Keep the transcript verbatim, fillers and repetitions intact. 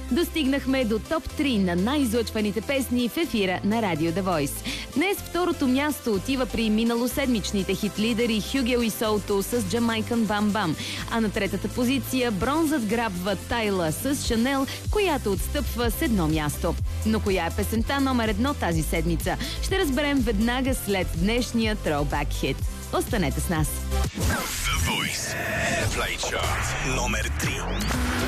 Достигнахме до топ три на най-излъчваните песни в ефира на Радио The Voice. Днес второто място отива при миналоседмичните хит-лидери Хюгел и Солто с Jamaican Bam Bam, а на третата позиция бронзът грабва Тайла с Шанел, която отстъпва с едно място. Но коя е песента номер едно тази седмица? Ще разберем веднага след днешния Throwback хит. Останете с нас! The Voice Play Chart номер три.